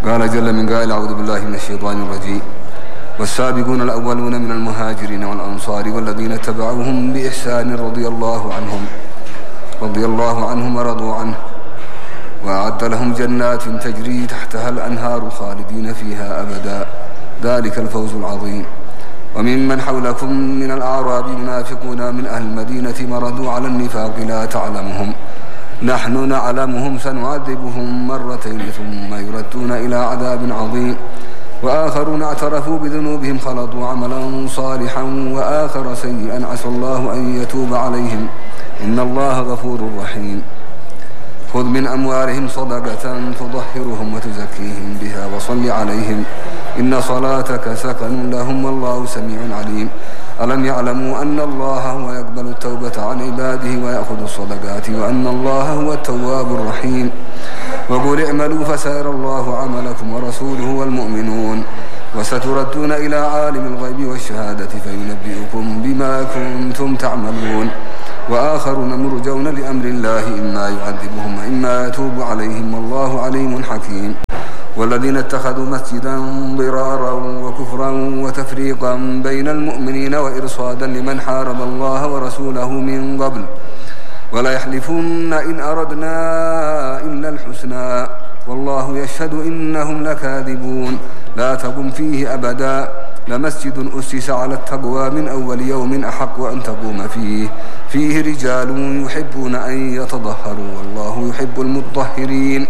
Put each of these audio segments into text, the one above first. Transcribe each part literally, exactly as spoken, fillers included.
قال جل من قائل: أعوذ بالله من الشيطان الرجيم. والسابقون الأولون من المهاجرين والأنصار والذين اتبعوهم بإحسان رضي الله عنهم رضي الله عنهم ورضوا عنه وأعد لهم جنات تجري تحتها الأنهار خالدين فيها أبدا، ذلك الفوز العظيم. وممن حولكم من الأعراب منافقون من أهل المدينة مردوا على النفاق لا تعلمهم نحن نعلمهم سنعذبهم مرتين ثم يردون إلى عذاب عظيم. وآخرون اعترفوا بذنوبهم خلطوا عملا صالحا وآخر سيئا عسى الله أن يتوب عليهم إن الله غفور رحيم. خذ من أموالهم صدقة تطهرهم وتزكيهم بها وصل عليهم إن صلاتك سكن لهم والله سميع عليم. ألم يعلموا أن الله هو يقبل التوبة عن عباده ويأخذ الصدقات وأن الله هو التواب الرحيم. وقل اعملوا فسيرى الله عملكم ورسوله والمؤمنون وستردون إلى عالم الغيب والشهادة فينبئكم بما كنتم تعملون. وآخرون مرجون لأمر الله إما يعذبهم وإما يتوب عليهم والله عليم حكيم. والذين اتخذوا مسجدا ضرارا وكفرا وتفريقا بين المؤمنين وإرصادا لمن حارب الله ورسوله من قبل ولا يحلفون إن أردنا إلا الحسنى والله يشهد إنهم لكاذبون. لا تقم فيه أبدا لمسجد أسس على التقوى من أول يوم أحق أن تقوم فيه فيه رجال يحبون أن يتطهروا والله يحب المطهرين.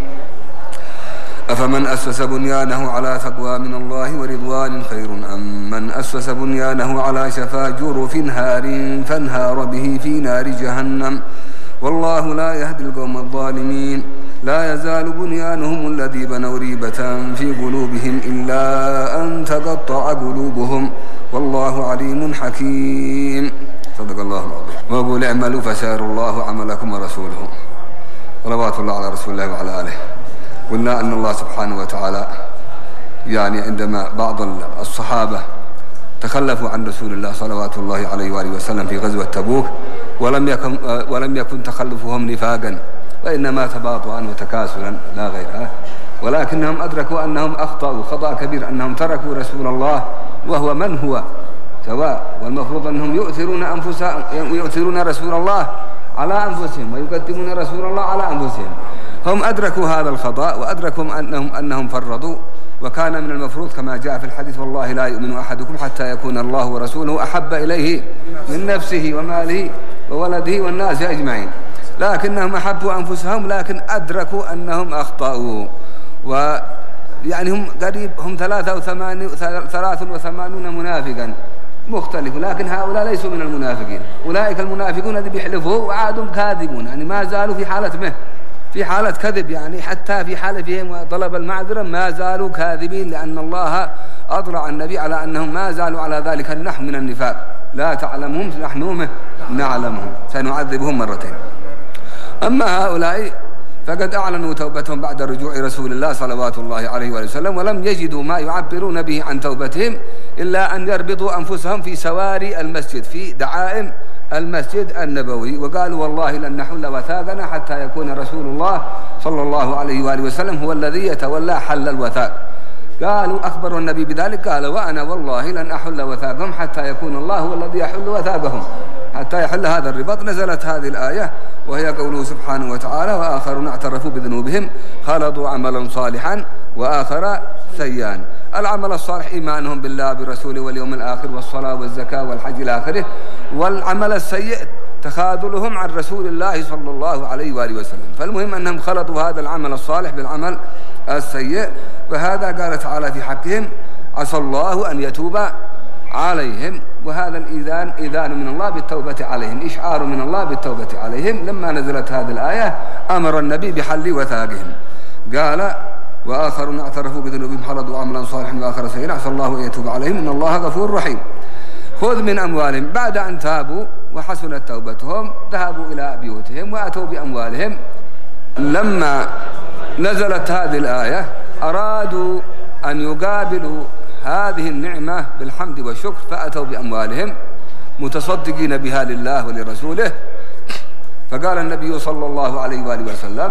أفمن أسس بنيانه على تقوى من الله ورضوان خير أم من أسس بنيانه على شفا جرف هار فانهار به في نار جهنم والله لا يهدي القوم الظالمين. لا يزال بنيانهم الذي بنوا ريبة في قلوبهم إلا أن تقطع قلوبهم والله عليم حكيم. صدق الله العظيم. وقل اعملوا فسيرى الله عملكم ورسوله. صلوات الله على رسول الله وعلى آله. قلنا أن الله سبحانه وتعالى يعني عندما بعض الصحابة تخلفوا عن رسول الله صلوات الله عليه وآله وسلم في غزوة تبوك ولم يكن ولم يكن تخلفهم نفاقا وإنما تباطؤا عنه تكاسلا لا غيره، ولكنهم أدركوا أنهم أخطأوا خطأ كبير أنهم تركوا رسول الله وهو من هو سواء، والمفروض أنهم يؤثرون أنفسهم يؤثرون رسول الله على أنفسهم ويقدمون رسول الله على أنفسهم. هم أدركوا هذا الخطأ وأدركوا أنهم أنهم فرطوا، وكان من المفروض كما جاء في الحديث والله لا يؤمن أحدكم حتى يكون الله ورسوله أحب إليه من نفسه وماله وولده والناس أجمعين، لكنهم أحبوا أنفسهم لكن أدركوا أنهم أخطأوا. ويعني هم قريب هم ثلاثة وثمانين ثلاث وثمانون منافقا مختلف، لكن هؤلاء ليسوا من المنافقين. أولئك المنافقون الذين بيحلفوا وعادوا كاذبون، يعني ما زالوا في حالة مه في حالة كذب، يعني حتى في حالة فيهم طلب المعذرة ما زالوا كاذبين، لأن الله أطلع النبي على أنهم ما زالوا على ذلك النحو من النفاق. لا تعلمهم نحن نعلمهم سنعذبهم مرتين. أما هؤلاء فقد أعلنوا توبتهم بعد رجوع رسول الله صلوات الله عليه وسلم، ولم يجدوا ما يعبرون به عن توبتهم إلا أن يربطوا أنفسهم في سواري المسجد في دعائم المسجد النبوي، وقالوا والله لن نحل وثاقنا حتى يكون رسول الله صلى الله عليه وآله وسلم هو الذي يتولى حل الوثاق. قالوا أخبروا النبي بذلك قال وأنا والله لن أحل وثاقهم حتى يكون الله هو الذي يحل وثاقهم حتى يحل هذا الرباط. نزلت هذه الآية وهي قوله سبحانه وتعالى وآخرون اعترفوا بذنوبهم خلطوا عملا صالحا وآخر سيئا. العمل الصالح إيمانهم بالله برسوله واليوم الآخر والصلاة والزكاة والحج إلى آخره، والعمل السيء تخاذلهم عن رسول الله صلى الله عليه وآله وسلم. فالمهم أنهم خلطوا هذا العمل الصالح بالعمل السيء، وهذا قال تعالى في حقهم عسى الله أن يتوب عليهم. وهذا الإذان إذان من الله بالتوبة عليهم، إشعار من الله بالتوبة عليهم. لما نزلت هذه الآية أمر النبي بحل وثاقهم، قال وآخرون اعترفوا بذنوبهم خلطوا عملا صالحا وآخر سيئا عسى الله أن يتوب عليهم إن الله غفور رحيم. خذ من أموالهم بعد أن تابوا وحسنت توبتهم ذهبوا إلى بيوتهم وأتوا بأموالهم. لما نزلت هذه الآية أرادوا أن يقابلوا هذه النعمة بالحمد والشكر فأتوا بأموالهم متصدقين بها لله ولرسوله. فقال النبي صلى الله عليه وآله وسلم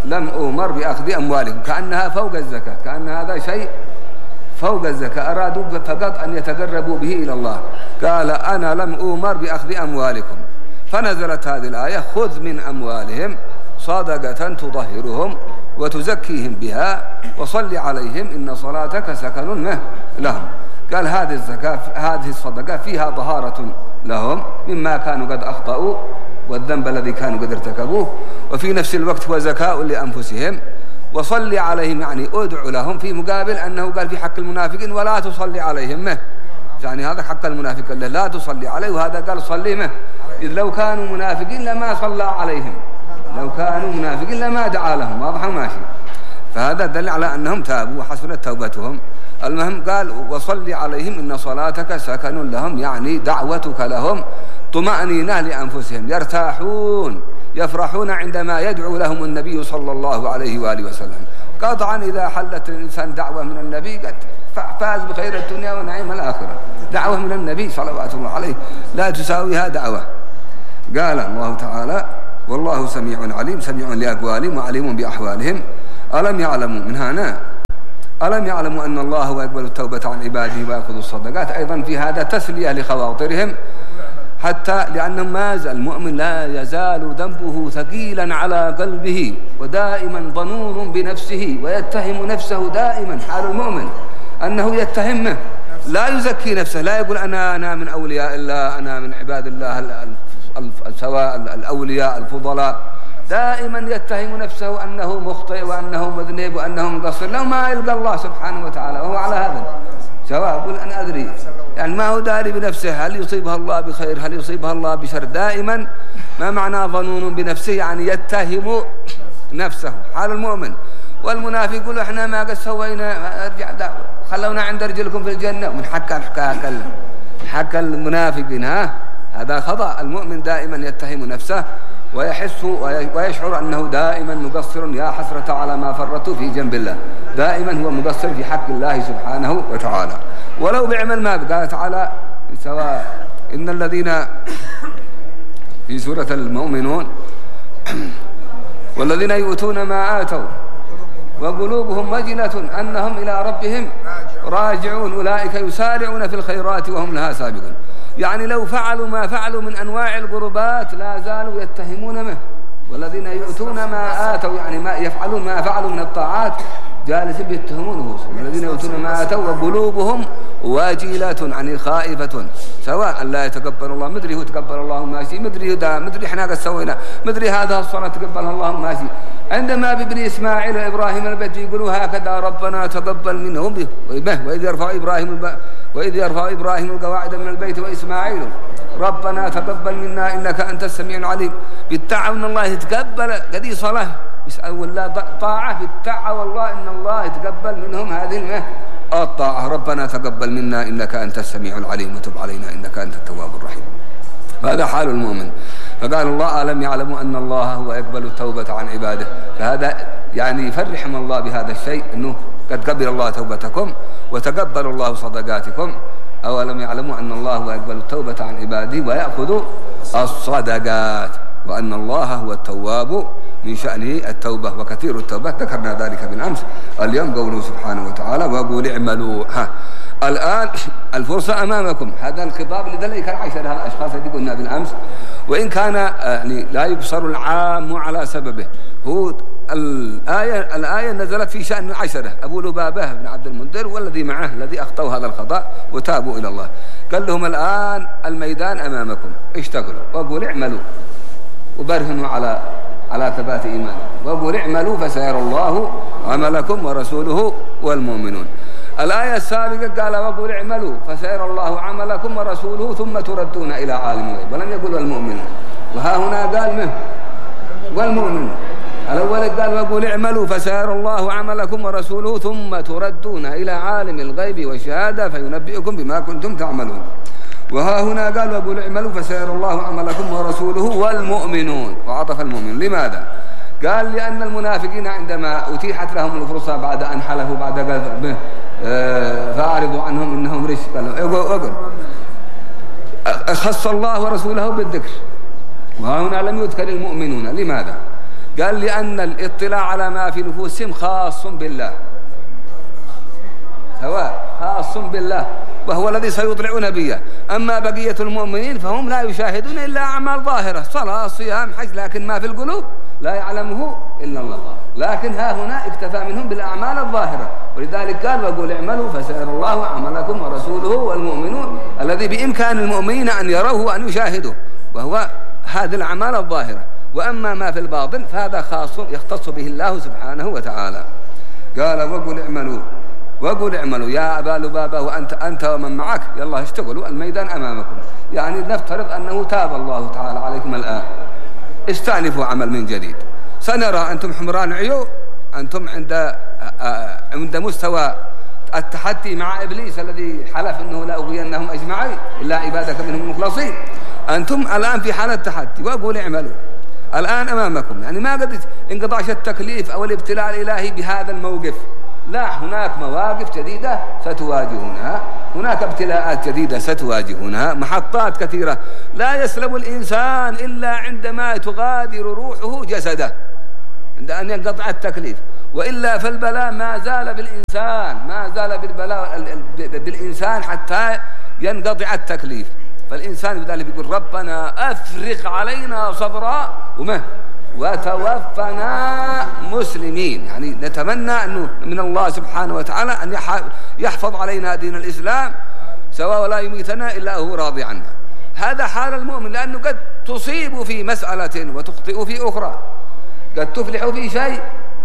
لم أؤمر بأخذ أموالكم، كأنها فوق الزكاة، كأن هذا شيء فوق الزكاة، أرادوا فقط أن يتقربوا به إلى الله. قال أنا لم أؤمر بأخذ أموالكم، فنزلت هذه الآية خذ من أموالهم صدقة تطهرهم وتزكيهم بها وصل عليهم إن صلاتك سكن لهم. قال هذه الزكاة هذه الصدقة فيها طهارة لهم مما كانوا قد أخطأوا والذنب الذي كانوا قد ارتكبوه، وفي نفس الوقت هو زكاة لأنفسهم. وصل عليهم يعني أدعو لهم، في مقابل أنه قال في حق المنافقين ولا تصلي عليهم، يعني هذا حق المنافق لا تصلي عليه، وهذا قال صلي مه. إذ لو كانوا منافقين لما صلى عليهم، لو كانوا منافقين لما دعا لهم، واضح ماشي. فهذا دل على أنهم تابوا وحسنت توبتهم. المهم قال وصل عليهم إن صلاتك سكن لهم، يعني دعوتك لهم طمأنينة لأنفسهم، يرتاحون يفرحون عندما يدعو لهم النبي صلى الله عليه وآله وسلم. قطعا إذا حلت الإنسان دعوة من النبي قد فاز بخير الدنيا ونعيم الآخرة. دعوة من النبي صلوات الله عليه لا تساويها دعوة. قال الله تعالى والله سميع عليم، سميع لأقوالهم وعليم بأحوالهم. ألم يعلموا من هنا ألم يعلموا أن الله هو يقبل التوبة عن عباده ويأخذ الصدقات. أيضا في هذا تسلية لخواطرهم، حتى لأن ما زال المؤمن لا يزال ذنبه ثقيلا على قلبه ودائما ظنون بنفسه ويتهم نفسه دائما. حال المؤمن أنه يتهمه، لا يزكي نفسه، لا يقول أنا أنا من أولياء الله، أنا من عباد الله سواء الأولياء الفضلاء، دائما يتهم نفسه أنه مخطئ وأنه مذنب وأنه مقصر، لو ما يلقى الله سبحانه وتعالى وهو على هذا سواء. يقول أنا أدري، يعني ما هو داري بنفسه، هل يصيبها الله بخير هل يصيبها الله بشر، دائما ما معنى ظنون بنفسه، يعني يتهم نفسه. حال المؤمن. والمنافق يقول احنا ما قد سوينا، ارجع خلونا عند رجلكم في الجنة، من حق الحكاية حق المنافقين. ها هذا خطأ. المؤمن دائما يتهم نفسه ويحس ويشعر أنه دائما مقصر، يا حسرة على ما فرطوا في جنب الله، دائما هو مقصر في حق الله سبحانه وتعالى ولو بعمل ما. قال تعالى سواء إن الذين في سورة المؤمنون والذين يؤتون ما آتوا وقلوبهم وجلة أنهم إلى ربهم راجعون أولئك يسارعون في الخيرات وهم لها سابقون. يعني لو فعلوا ما فعلوا من أنواع القربات لا زالوا يتهمون به. والذين يؤتون ما آتوا يعني ما يفعلون ما فعلوا من الطاعات جالسين يتهمونه. والذين يؤتون ما آتوا وقلوبهم واجلة يعني خائفة، سواء لا يتقبل الله، مدري هو تقبل الله ماشي، مدري دا مدري احنا قد سوينا، مدري هذا الصلاة تقبلها الله ماشي. عندما بابن إسماعيل وإبراهيم البيت يقولوا هكذا ربنا تقبل منهم به، وإذ يرفع إبراهيم الب... وإذ يرفع إبراهيم القواعد من البيت وإسماعيل ربنا تقبل منا إنك أنت السميع العليم. بالتعاون من الله يتقبل قدي صلاة يسأل الله طاعة، بالتعاون والله إن الله يتقبل منهم هذه الطاعة. ربنا تقبل منا إنك أنت السميع العليم وتب علينا إنك أنت التواب الرحيم. هذا حال المؤمن. فقال الله ألم يعلموا أن الله هو يقبل التوبة عن عباده. فهذا يعني يفرحهم الله بهذا الشيء، أنه قد قبل الله توبتكم وتقبل الله صدقاتكم. أولم يعلموا أن الله هو يقبل التوبة عن عباده ويأخذ الصدقات وأن الله هو التواب من شأنه التوبة وكثير التوبة. ذكرنا ذلك بالأمس. اليوم قوله سبحانه وتعالى وقول اعملوا. ها الآن الفرصة أمامكم. هذا الخطاب لذلك العشر الأشخاص الذي قلنا بالأمس، وإن كان يعني لا يقصر العام على سببه. هو الآية الآية نزلت في شأن العشرة، أبو لبابة بن عبد المنذر والذي معه الذي أخطأوا هذا الخطأ وتابوا إلى الله. قال لهم الآن الميدان أمامكم، اشتغلوا وقول اعملوا وبرهنوا على على ثبات إيمان، وقل اعملوا فسيرى الله عملكم ورسوله والمؤمنون. الآية السابقة قال وقل اعملوا فسيرى الله عملكم ورسوله ثم تردون إلى عالم الغيب، ولم يقل والمؤمنون. وها هنا قال منه والمؤمنون. الأول قال وقل اعملوا فسيرى الله عملكم ورسوله ثم تردون إلى عالم الغيب والشهادة فينبئكم بما كنتم تعملون. وها هنا قال وقل اعملوا فسيرى الله عملكم ورسوله والمؤمنون، وعطف المؤمن. لماذا؟ قال لأن المنافقين عندما أتيحت لهم الفرصة بعد أن حلفوا بعد قذف فأعرضوا عنهم إنهم رجس، قالوا اقل خص الله ورسوله بالذكر، وها هنا لم يذكر المؤمنون. لماذا؟ قال لأن الاطلاع على ما في نفوسهم خاص بالله، سواء خاص بالله وهو الذي سيطلع نبيه. أما بقية المؤمنين فهم لا يشاهدون إلا أعمال ظاهرة، صلاة صيام حج، لكن ما في القلوب لا يعلمه إلا الله. لكن ها هنا اكتفى منهم بالأعمال الظاهرة، ولذلك قال وقل اعملوا فسيرى الله عملكم ورسوله والمؤمنون، الذي بإمكان المؤمنين أن يروه وأن يشاهدوه، وهو هذه الأعمال الظاهرة. وأما ما في الباطن فهذا خاص يختص به الله سبحانه وتعالى. قال وقل اعملوا وقل اعملوا يا أبا لبابة وأنت أنت ومن معك يلا اشتغلوا، الميدان أمامكم. يعني نفترض أنه تاب الله تعالى عليكم الآن، استأنفوا عمل من جديد. سنرى أنتم حمران عيو، أنتم عند عند مستوى التحدي مع إبليس الذي حلف أنه لا أغوينهم أجمعين إلا عبادك منهم المخلصين. أنتم الآن في حالة تحدي، وأقول اعملوا الآن أمامكم. يعني ما قد انقطعش التكليف أو الابتلاء الإلهي بهذا الموقف، لا، هناك مواقف جديدة ستواجهونها، هناك ابتلاءات جديدة ستواجهونها، محطات كثيرة. لا يسلم الإنسان إلا عندما تغادر روحه جسده، عند أن ينقطع التكليف، وإلا فالبلاء ما زال بالإنسان، ما زال بالبلاء بالإنسان حتى ينقطع التكليف. فالإنسان بذلك يقول ربنا أفرغ علينا صبرا وما وتوفنا مسلمين. يعني نتمنى أنه من الله سبحانه وتعالى أن يحفظ علينا دين الإسلام سواء ولا يميتنا إلا هو راضي عنا. هذا حال المؤمن، لأنه قد تصيب في مسألة وتخطئ في أخرى، قد تفلح في شيء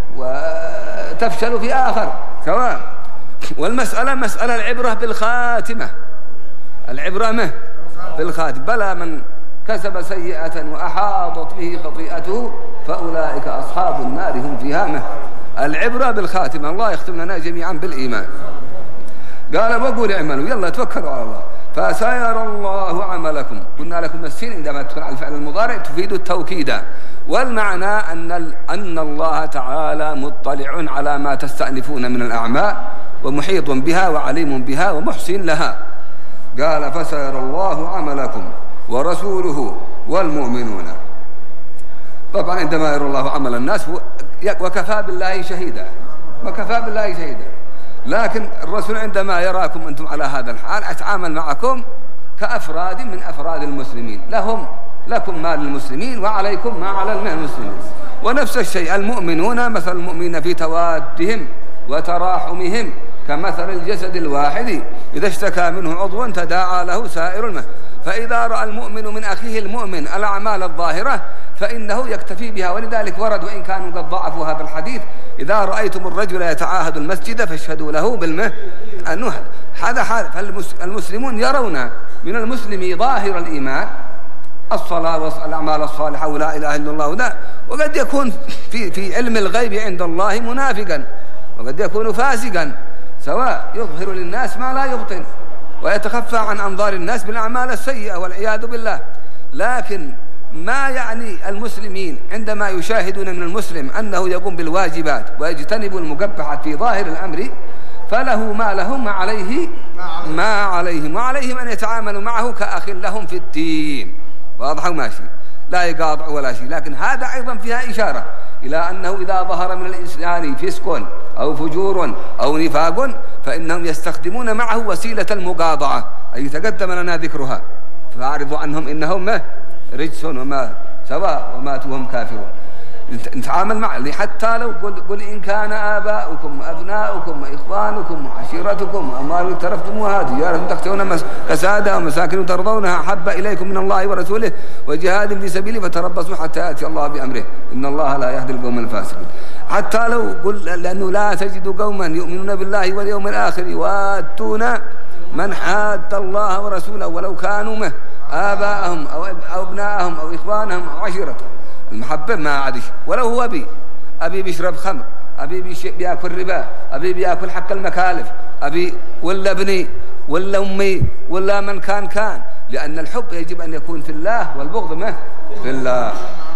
وتفشل في آخر سواء. والمسألة مسألة العبرة بالخاتمة، العبرة مه بالخاتمة. بلى من كسب سيئة وأحاطت به خطيئته فأولئك أصحاب النار هم فيها مه. العبرة بالخاتمة. الله يختم لنا جميعا بالإيمان. قال وقول اعملوا يلا توكلوا على الله فسيرى الله عملكم. قلنا لكم السين عندما تدخل على الفعل المضارع تفيد التوكيد، والمعنى أن أن الله تعالى مطلع على ما تستأنفون من الأعمال ومحيط بها وعليم بها ومحسن لها. قال فسيرى الله عملكم ورسوله والمؤمنون. طبعا عندما يرى الله عمل الناس وكفى بالله شهيدا، وكفى بالله شهيدا. لكن الرسول عندما يراكم أنتم على هذا الحال أتعامل معكم كأفراد من أفراد المسلمين، لهم لكم ما للمسلمين وعليكم ما على المسلمين. ونفس الشيء المؤمنون مثل المؤمنين في توادهم وتراحمهم كمثل الجسد الواحد إذا اشتكى منه عضو تداعى له سائر المه. فإذا رأى المؤمن من أخيه المؤمن الأعمال الظاهرة فإنه يكتفي بها. ولذلك ورد وإن كانوا قد ضعفوا هذا الحديث إذا رأيتم الرجل يتعاهد المسجد فاشهدوا له بالمه أنه هذا حال. فالمسلمون يرون من المسلم ظاهر الإيمان الصلاة والأعمال الصالحة ولا إله إلا الله وده، وقد يكون في في علم الغيب عند الله منافقا، وقد يكون فاسقا، سواء يظهر للناس ما لا يبطن ويتخفى عن أنظار الناس بالأعمال السيئة والعياذ بالله. لكن ما يعني المسلمين عندما يشاهدون من المسلم أنه يقوم بالواجبات ويجتنب المقبحات في ظاهر الأمر فله ما لهم ما عليه ما عليهم، وعليهم أن يتعاملوا معه كأخ لهم في الدين. واضح وماشي، لا يقاطع ولا شيء. لكن هذا أيضا فيها إشارة إلى أنه إذا ظهر من الإنسان فسق أو فجور أو نفاق فإنهم يستخدمون معه وسيلة المقاطعة، أي تقدم لنا ذكرها. فأعرضوا عنهم إنهم رجس وما سواء وماتوا وهم كافرون. نتعامل معه حتى لو قل, قل إن كان آباؤكم أبناؤكم إخوانكم عشيرتكم أموال اقترفتموها تجارة تخشون كسادها ومساكن ترضونها أحب إليكم من الله ورسوله وجهاد في سبيله فتربصوا حتى يأتي الله بأمره إن الله لا يهدي القوم الفاسقين. حتى لو قل لأنه لا تجد قوما يؤمنون بالله واليوم الآخر يوادون من حاد الله ورسوله ولو كانوا مه آباءهم أو أبناءهم أو إخوانهم أو عشيرتهم. المحبة ما عادش، ولو هو أبي أبي بيشرب خمر، أبي بيأكل ربا، أبي بيأكل حق المكالف، أبي ولا ابني ولا أمي ولا من كان كان، لأن الحب يجب أن يكون في الله والبغض ما في الله.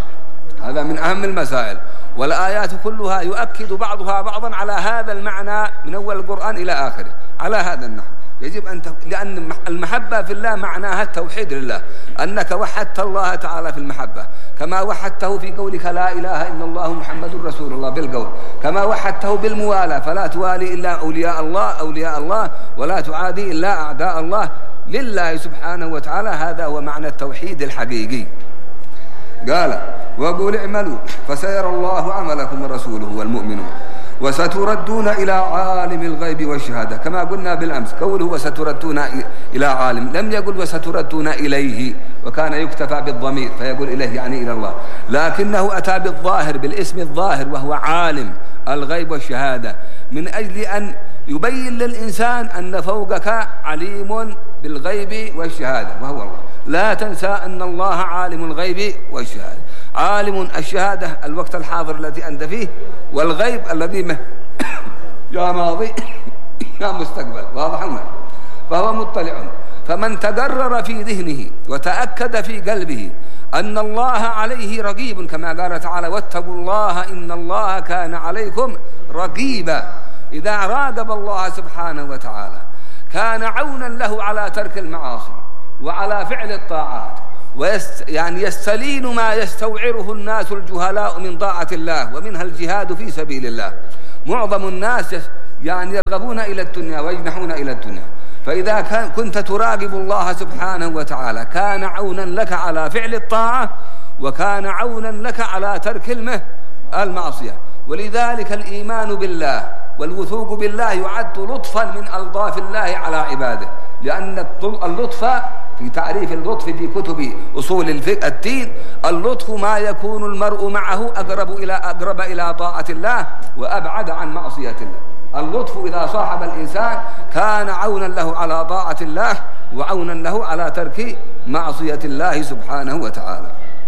هذا من أهم المسائل، والآيات كلها يؤكد بعضها بعضا على هذا المعنى من أول القرآن إلى آخره على هذا النحو. يجب أن ت... لأن المحبة في الله معناها التوحيد لله، أنك وحدت الله تعالى في المحبة، كما وحدته في قولك لا إله إلا الله محمد رسول الله بالقول، كما وحدته بالموالاة، فلا توالي إلا أولياء الله أولياء الله ولا تعادي إلا أعداء الله لله سبحانه وتعالى. هذا هو معنى التوحيد الحقيقي. قال وقول اعملوا فسيرى الله عملكم ورسوله والمؤمنون وستردون إلى عالم الغيب والشهادة، كما قلنا بالأمس قوله وستردون إلى عالم، لم يقل وستردون إليه، وكان يكتفى بالضمير فيقول إليه يعني إلى الله، لكنه أتى بالظاهر بالاسم الظاهر وهو عالم الغيب والشهادة، من أجل أن يبين للإنسان أن فوقك عليم بالغيب والشهادة وهو الله. لا تنسى أن الله عالم الغيب والشهادة، عالم الشهادة الوقت الحاضر الذي أنت فيه، والغيب الذي يا ماضي يا مستقبل، واضح هنا، فهو مطلع. فمن تقرر في ذهنه وتأكد في قلبه أن الله عليه رقيب، كما قال تعالى واتقوا الله إن الله كان عليكم رقيبا، إذا راقب الله سبحانه وتعالى كان عونا له على ترك المعاصي وعلى فعل الطاعات، ويست يعني يستلين ما يستوعره الناس الجهلاء من طاعة الله، ومنها الجهاد في سبيل الله. معظم الناس يعني يرغبون إلى الدنيا ويجنحون إلى الدنيا، فإذا كنت تراقب الله سبحانه وتعالى كان عونا لك على فعل الطاعة، وكان عونا لك على ترك المعصية. ولذلك الإيمان بالله والوثوق بالله يعد لطفا من ألطاف الله على عباده، لأن اللطف في تعريف اللطف في كتب أصول الدين، اللطف ما يكون المرء معه أقرب إلى أقرب إلى طاعة الله وأبعد عن معصية الله. اللطف إذا صاحب الإنسان كان عونا له على طاعة الله وعونا له على ترك معصية الله سبحانه وتعالى.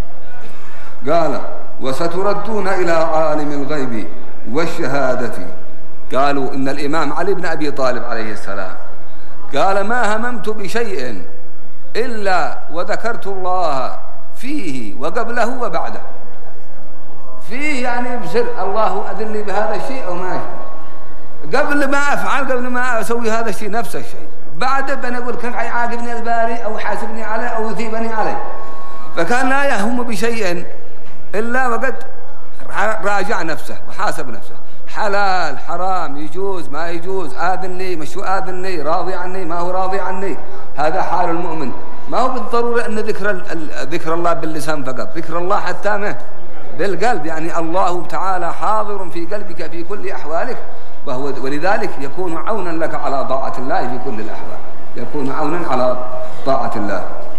قال وستردون إلى عالم الغيب والشهادة. قالوا إن الإمام علي بن أبي طالب عليه السلام قال ما هممت بشيء إلا وذكرت الله فيه وقبله وبعده. فيه يعني بسر الله أدلني بهذا الشيء أو ما قبل ما أفعل، قبل ما أسوي هذا الشيء نفس الشيء، بعد بنقول كيف يعاقبني الباري أو حاسبني عليه أو يثيبني عليه. فكان لا يهم بشيء إلا وقد راجع نفسه وحاسب نفسه، حلال حرام يجوز ما يجوز، آذن لي مش آذن لي، راضي عني ما هو راضي عني. هذا حال المؤمن، ما هو بالضرورة أن ذكر ذكر الله باللسان فقط، ذكر الله حتى ما بالقلب، يعني الله تعالى حاضر في قلبك في كل أحوالك، وهو ولذلك يكون عونا لك على طاعة الله في كل الأحوال، يكون عونا على طاعة الله.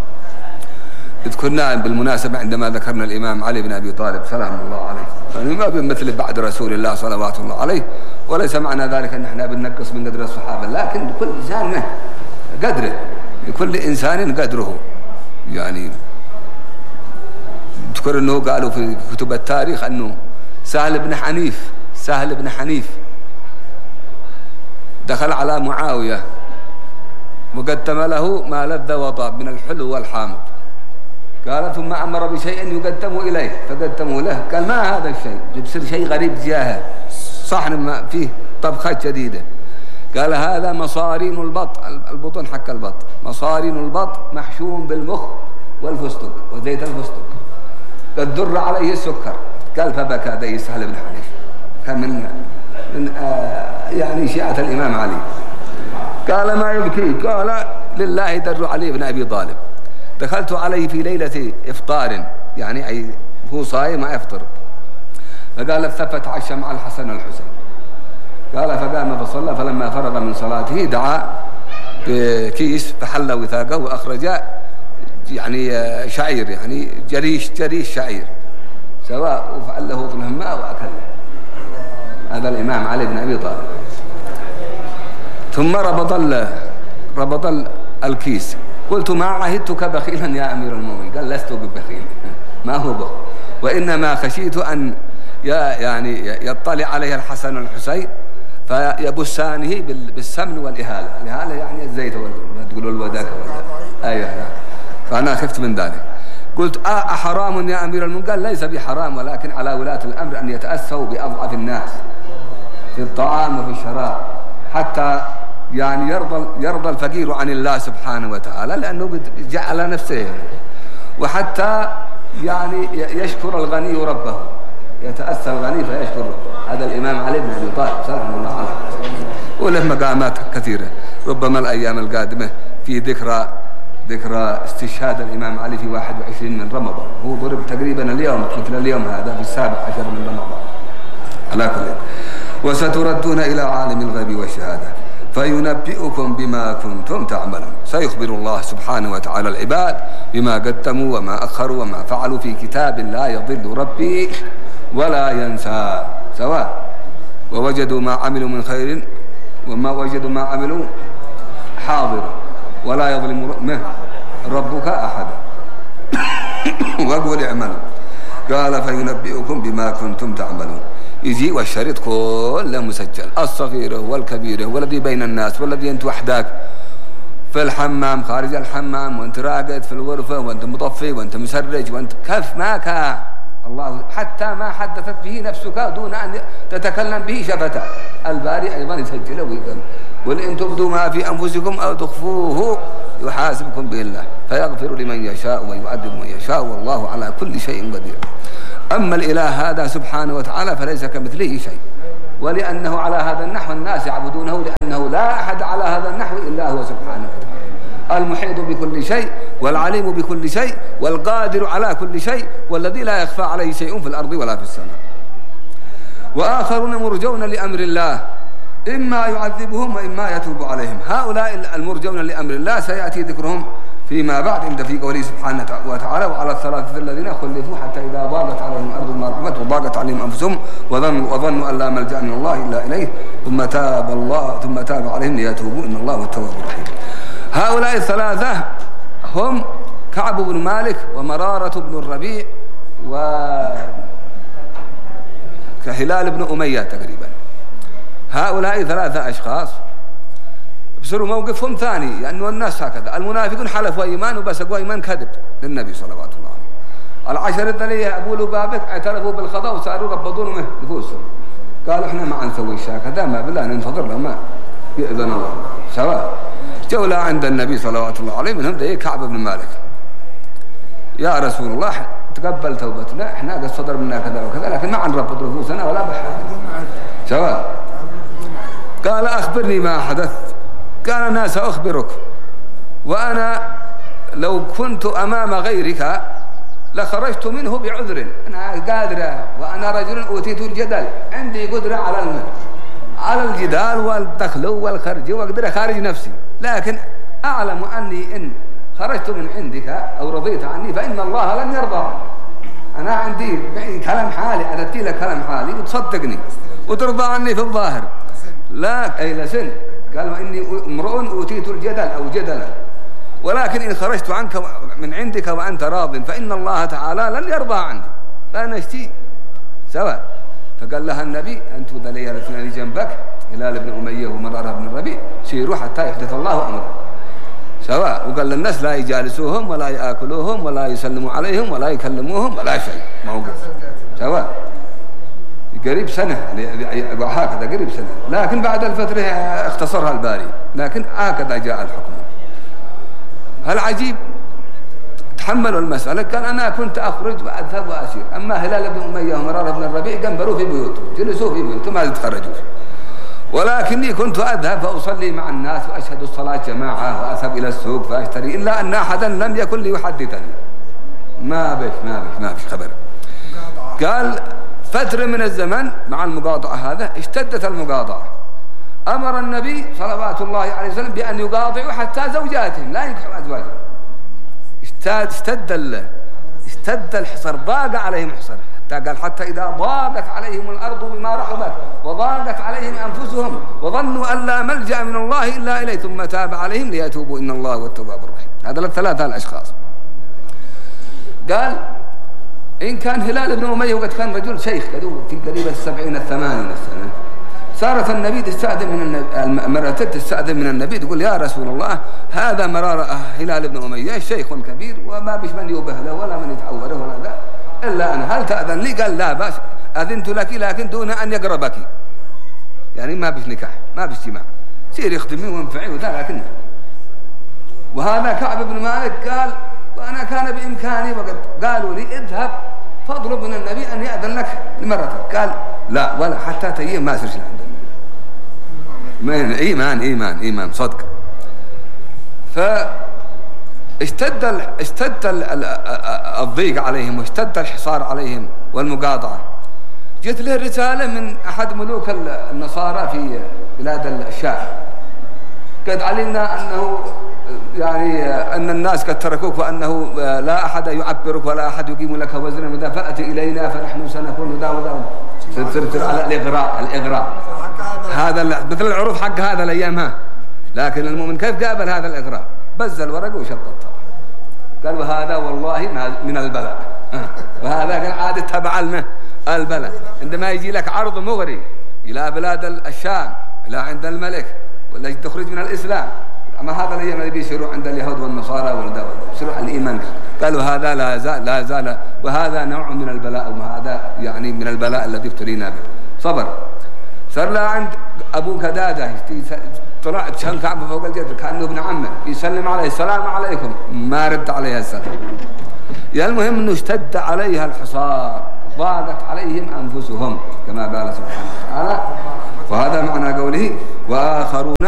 اذكرنا بالمناسبة عندما ذكرنا الإمام علي بن أبي طالب سلام الله عليه، يعني ما بمثل بعد رسول الله صلوات الله عليه، وليس معنى ذلك أن احنا بننقص من قدر الصحابة، لكن كل إنسان قدره، لكل إنسان قدره. يعني اذكر أنه قالوا في كتب التاريخ أنه سهل بن حنيف سهل بن حنيف دخل على معاوية وقدم له ما لذ وطاب من الحلو والحامض، قال ثم أمر بشيء يقدم إليه فقدمه له، قال ما هذا الشيء، يبصر شيء غريب جاهه، صحن ما فيه طبخة جديدة، قال هذا مصارين البط، البطن حق البط، مصارين البط محشوم بالمخ والفستق وزيت الفستق، قد در عليه السكر. قال فبكى ذي سهل بن حنيف، كان من, من آه يعني شيعة الإمام علي. قال ما يبكي؟ قال لله در علي بن أبي طالب، دخلت عليه في ليلة إفطار، يعني أي هو صايم ما يفطر، فقال التفت عشى مع الحسن والحسين، قال فقام فصلى، فلما فرغ من صلاته دعا بكيس فحل وثاقه وأخرج يعني شعير، يعني جريش جريش شعير سواء، وفعل له طلهم ماء وأكله. هذا الإمام علي بن أبي طالب. ثم ربط ربط الكيس، قلت ما عهدتك بخيلا يا أمير المؤمنين، قال لست ببخيل، ما هو بخل، وإنما خشيت أن يعني يطلع عليه الحسن والحسين فيبسانه بالسمن والإهالة، الإهالة يعني الزيت ولا تقولوا الوداك ولا أيوه، فأنا خفت من ذلك. قلت آه أحرام يا أمير المؤمنين؟ قال ليس بحرام، ولكن على ولاة الأمر أن يتأسوا بأضعف الناس في الطعام وفي الشراب، حتى يعني يرضى يرضى الفقير عن الله سبحانه وتعالى لأنه جعل نفسه، وحتى يعني يشكر الغني ربه، يتأثر الغني فيشكر ربه. هذا الإمام علي بن أبي طالب سلام الله عليه، وله مقامات كثيرة. ربما الأيام القادمة في ذكرى ذكرى استشهاد الإمام علي في واحد وعشرين من رمضان، هو ضرب تقريبا اليوم مثل اليوم هذا في السابع عشر من رمضان. على كل، وستردون إلى عالم الغيب والشهادة فينبئكم بما كنتم تعملون. سيخبر الله سبحانه وتعالى العباد بما قدموا وما أخروا وما فعلوا في كتاب لا يضل ربي ولا ينسى سواء، ووجدوا ما عملوا من خير وما وجدوا ما عملوا حاضر ولا يظلم ربك أحدا. وقول اعملوا، قال فينبئكم بما كنتم تعملون. يجي والشريط كله مسجل، الصغيرة والكبيرة والذي بين الناس والذي أنت وحدك في الحمام خارج الحمام، وأنت راقد في الغرفة، وأنت مطفي، وأنت مسرج، وأنت كف ما كان الله، حتى ما حدثت به نفسك دون أن تتكلم به شفتك الباري أيضا يسجله ويقول وإن تبدوا ما في أنفسكم أو تخفوه يحاسبكم به الله فيغفر لمن يشاء ويعذب من يشاء والله على كل شيء قدير. أما الإله هذا سبحانه وتعالى فليس كمثله شيء، ولأنه على هذا النحو الناس يعبدونه، لأنه لا أحد على هذا النحو إلا هو سبحانه وتعالى، المحيط بكل شيء والعليم بكل شيء والقادر على كل شيء والذي لا يخفى عليه شيء في الأرض ولا في السماء. وآخرون مرجون لأمر الله إما يعذبهم وإما يتوب عليهم. هؤلاء المرجون لأمر الله سيأتي ذكرهم فيما بعد عند في قوله سبحانه وتعالى وعلى الثلاثة الذين خلفوا حتى إذا ضاقت عليهم الأرض بما رحبت وضاقت عليهم أنفسهم وظنوا وظنوا أن لا ملجأ من الله إلا إليه ثم تاب الله ثم تاب عليهم ليتوبوا إن الله هو التواب الرحيم. هؤلاء الثلاثة هم كعب بن مالك ومرارة بن الربيع وهلال بن أمية تقريبا. هؤلاء ثلاثة أشخاص بصروا موقفهم ثاني، لأنه يعني الناس هكذا، المنافقون حلفوا إيمان وبسقوا إيمان كذب للنبي صلوات الله عليه. العشر الذين أبو لبابك اعترفوا بالخطأ وصاروا ربضون نفوسهم، قالوا إحنا ما نسوي شيء كذا، ما بالله ننتظر لهم ما بإذن الله سواء. جولة عند النبي صلوات الله عليه منهم ذي كعب بن مالك، يا رسول الله تقبل توبتنا، إحنا قد صدر منا كذا وكذا لكن ما نربط نفوسنا ولا بحاجة سواء. قال أخبرني ما حدث. قال أنا سأخبرك، وأنا لو كنت أمام غيرك لخرجت منه بعذر، أنا قادرة وأنا رجل أوتيت الجدل، عندي قدرة على الم... على الجدال والدخل والخرج وأقدر خارج نفسي، لكن أعلم أني إن خرجت من عندك أو رضيت عني فإن الله لن يرضى. أنا عندي كلام حالي، أدتي لك كلام حالي وتصدقني وترضى عني في الظاهر، لا أي لسن. قال وإني امرؤ أوتيت الجدل أو جدلا، ولكن إن خرجت عنك من عندك وأنت راض فإن الله تعالى لن يرضى عني، لا نشتي سواء. فقال لها النبي أنتم ذلي الاثنين جنبك هلال بن أمية ومرارة بن الربيع سيروا حتى يحدث الله أمره سواء. وقال للناس لا يجالسوهم ولا يأكلوهم ولا يسلموا عليهم ولا يكلموهم ولا شيء، موقف سواء. قريب سنة هكذا قريب سنة، لكن بعد الفترة اختصرها الباري، لكن هكذا جاء الحكم. العجيب تحملوا المسألة، قال أنا كنت أخرج وأذهب وأسير، أما هلال بن أمية ومرارة بن الربيع قنبروا في بيوتهم، جلسوا في بيوتهم ما يتخرجوا، ولكني كنت أذهب فأصلي مع الناس وأشهد الصلاة جماعة وأذهب إلى السوق فأشتري، إلا أن أحدا لم يكن ليحدثني، ما بش ما بش ما بش خبر. قال فترة من الزمن مع المقاطعة هذا اشتدت المقاطعة، أمر النبي صلوات الله عليه وسلم بأن يقاطعوا حتى زوجاتهم لا ينكحوا أزواجهم. اشتد ال... اشتد الحصر، ضاق عليهم حصر، حتى قال حتى إذا ضاقت عليهم الأرض بما رحبت وضاقت عليهم أنفسهم وظنوا أن لا ملجأ من الله إلا إليه ثم تاب عليهم ليتوبوا إن الله هو التواب الرحيم. هذا الثلاثة الأشخاص. قال إن كان هلال بن أمية وقد كان رجل شيخ كذو في قريب السبعين الثمانين سنة، صارت النبي تستأذن من النبي، المرأة تستأذن من النبي تقول يا رسول الله هذا مرار هلال بن أمية شيخ كبير وما بش من يوبه له ولا من يتعوره ولا ذا إلا أنا، هل تأذن لي؟ قال لا باس، أذنت لك لكن دون أن يقربك، يعني ما بش نكاح ما بش اجتماع سير يخدمين وينفعين وذا لكنه. وهذا كعب بن مالك قال وأنا كان بإمكاني وقد قالوا لي اذهب فاطلب من النبي أن يأذن لك لمرتك. قال لا ولا حتى تيم ما سرش عنده. إيمان إيمان إيمان صدق. فاشتد اشتد الضيق عليهم واشتد الحصار عليهم والمقاطعة. جت له رسالة من أحد ملوك النصارى في بلاد الشام قد علمنا أنه يعني أن الناس قد تركوك وأنه لا أحد يعبرك ولا أحد يقيم لك وزنا مدى فأتي إلينا فنحن سنكون ذا وذا. صرت على الإغراء الإغراء هذا مثل العروض حق هذا الأيام ها. لكن المؤمن كيف قابل هذا الإغراء؟ بز الورق وشط الطرف. قال وهذا والله من البلاء. وهذا كان عادة تبع البلاء. عندما يجي لك عرض مغري إلى بلاد الشام إلى عند الملك ولا تخرج من الإسلام. أما هذا الأيام الذي بيصيروا عند اليهود والنصارى والدول يصيروا الإيمان. قالوا هذا لا زال لا زال وهذا نوع من البلاء وهذا يعني من البلاء الذي ابتلينا به. صبر. صار له عند أبو كدادة طلعت شان كعبه فوق الجدر كأنه ابن عمه يسلم عليه السلام عليكم ما رد عليه السلام. يا المهم أنه اشتد عليها الحصار ضاقت عليهم أنفسهم كما قال سبحانه وتعالى. وهذا معنى قوله وآخرون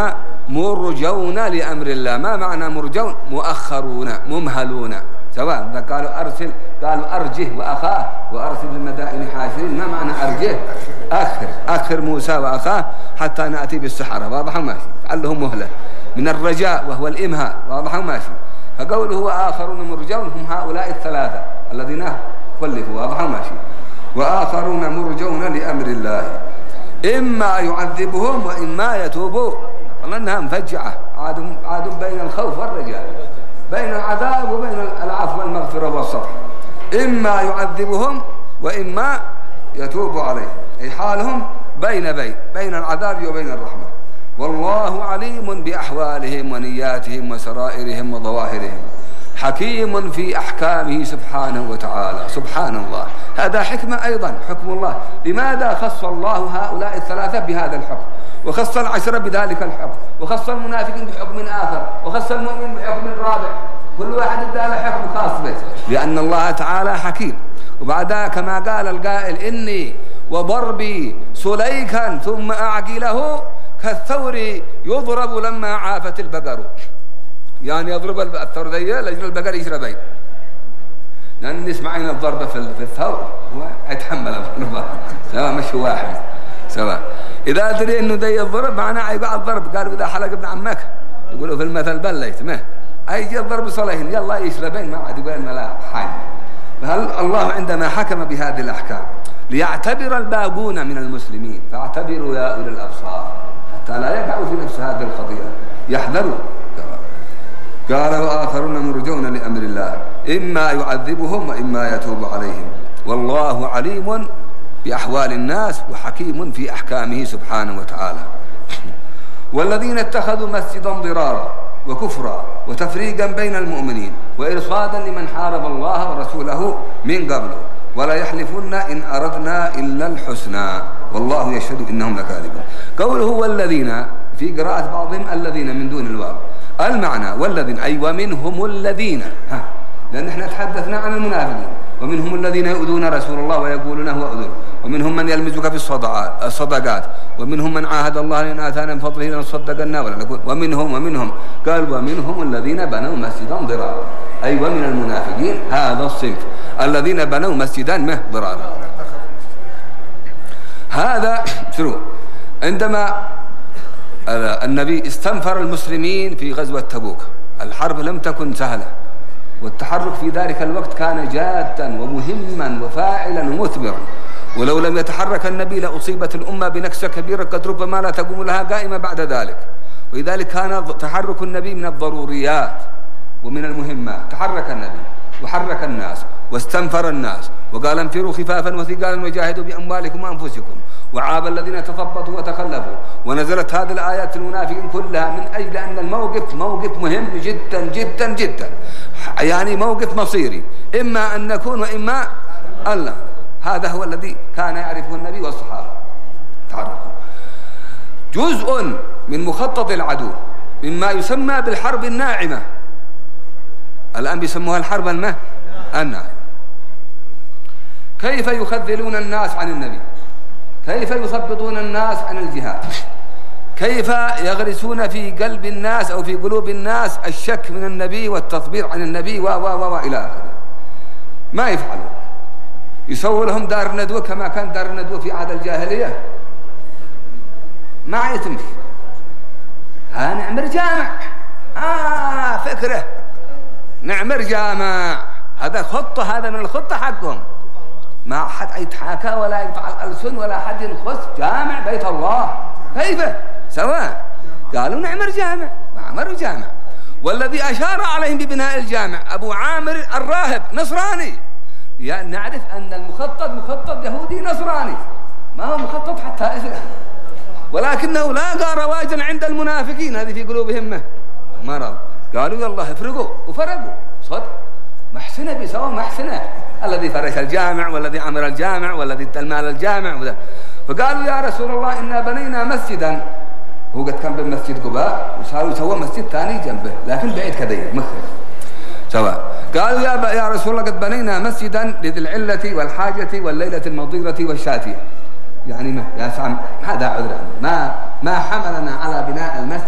مرجون لأمر الله. ما معنى مرجون؟ مؤخرون ممهلون سواء قالوا أرسل قالوا أرجه وأخاه وأرسل المدائن حاشرين. ما معنى أرجه؟ أخر أخر موسى وأخاه حتى نأتي بالسحرة. واضح ماشي لعلهم مهلة من الرجاء وهو الإمهاء. واضح ماشي. فقوله وآخرون مرجون هم هؤلاء الثلاثة الذين خلفوا. واضح ماشي. وآخرون مرجون لأمر الله إما يعذبهم وإما يتوبوا. والله إنها مفجعة عاد عاد بين الخوف والرجاء بين العذاب وبين العفو والمغفرة والصفح. إما يعذبهم وإما يتوب عليهم أي حالهم بين بين بين العذاب وبين الرحمة. والله عليم بأحوالهم ونياتهم وسرائرهم وظواهرهم حكيم في أحكامه سبحانه وتعالى. سبحان الله. هذا حكمة أيضا حكم الله. لماذا خص الله هؤلاء الثلاثة بهذا الحكم وخص العشرة بذلك الحكم وخص المنافقين بحكم آخر وخص المؤمن بحكم رابع؟ كل واحد ادى له حكم خاص به لأن الله تعالى حكيم. وبعدها كما قال القائل إني وضربي سليكا ثم أعقله كالثور يضرب لما عافت البقر. يعني يضرب الثور ذي لأجل البقر يشربين لأن نسمعين الضربة في الثور ويتحمل الضربة سواء مش واحد سواء. إذا أدري أنه ذي الضرب معناه يقع الضرب. قالوا إذا حلق ابن عمك يقولوا في المثل بليت ما أيجي الضرب صليهن يلا يشربين ما عاد يقولن لا حاجة. فهل الله عندما حكم بهذه الأحكام ليعتبر الباقون من المسلمين فاعتبروا يا أولي الأبصار حتى لا يقعوا في نفس هذه القضية يحذروا. قال وآخرون مرجون لأمر الله إما يعذبهم وإما يتوب عليهم والله عليم بأحوال الناس وحكيم في أحكامه سبحانه وتعالى. والذين اتخذوا مسجدا ضرارا وكفرا وتفريقا بين المؤمنين وإرصادا لمن حارب الله ورسوله من قبله ولا يحلفن إن أردنا إلا الحسنى والله يشهد إنهم لكاذبون. قوله والذين في قراءة بعضهم الذين من دون الواو. المعنى والذين أي ومنهم الذين ها لأن احنا تحدثنا عن المنافقين ومنهم الذين يؤذون رسول الله ويقولون هو أذن ومنهم من يلمزك في الصدقات ومنهم من عاهد الله لأن آتانا من فضله لنصدقنا ولا نكون ومنهم ومنهم قال ومنهم الذين بنوا مسجدا ضرارا أي ومن المنافقين هذا الصنف الذين بنوا مسجدا ضرارا. هذا شنو عندما النبي استنفر المسلمين في غزوة تبوك. الحرب لم تكن سهلة والتحرك في ذلك الوقت كان جادا ومهما وفاعلا ومثمرا ولو لم يتحرك النبي لأصيبت الأمة بنكسة كبيرة قد ربما لا تقوم لها قائمة بعد ذلك. ولذلك كان تحرك النبي من الضروريات ومن المهمات. تحرك النبي وحرك الناس واستنفر الناس وقال انفروا خفافا وثقالا وجاهدوا بأموالكم وأنفسكم وعاب الذين تثبطوا وتخلفوا. ونزلت هذه الآيات المنافقين كلها من أجل أن الموقف موقف مهم جدا جدا جدا يعني موقف مصيري إما أن نكون وإما الله. هذا هو الذي كان يعرفه النبي والصحابة. تعرفوا جزء من مخطط العدو مما يسمى بالحرب الناعمة. الآن بيسموها الحرب المه الناعمة. كيف يخذلون الناس عن النبي، كيف يثبطون الناس عن الجهاد، كيف يغرسون في قلب الناس أو في قلوب الناس الشك من النبي والتثبيط عن النبي و و و إلى آخره. ما يفعلون. يسووا لهم دار ندوة كما كان دار الندوة في عهد الجاهلية، ما يتمشي. ها نعمر جامع، آه فكرة نعمر جامع، هذا خطة، هذا من الخطة حقهم. ما أحد يتحاكى ولا يفعل ألسن ولا أحد ينخص جامع بيت الله. كيف سواء؟ قالوا نعمر جامع، عمروا جامع. والذي أشار عليهم ببناء الجامع أبو عامر الراهب نصراني. يعني نعرف أن المخطط مخطط يهودي نصراني، ما هو مخطط حتى إسلام، ولكنه لاقى رواجا عند المنافقين، هذه في قلوبهم مرض. قالوا يلا افرقوا، وفرقوا صدق. محسنة بيسووا محسنة، الذي فرش الجامع والذي عمر الجامع والذي ادى المال الجامع وذا. فقالوا يا رسول الله إنا بنينا مسجدا، هو قد كان بمسجد قباء وصاروا يسووا مسجد ثاني جنبه لكن بعيد كذا مخر سواء. قالوا يا يا رسول الله قد بنينا مسجدا لذي العلة والحاجة والليلة المضيرة والشاتية. يعني ما يا سام هذا عذر، ما ما حملنا على بناء المسجد